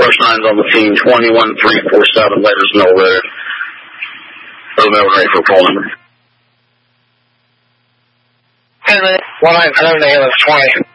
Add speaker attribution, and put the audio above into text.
Speaker 1: first nine's on the team, 21347, letters no red. Ready for call number.
Speaker 2: 19, Ambulance 20.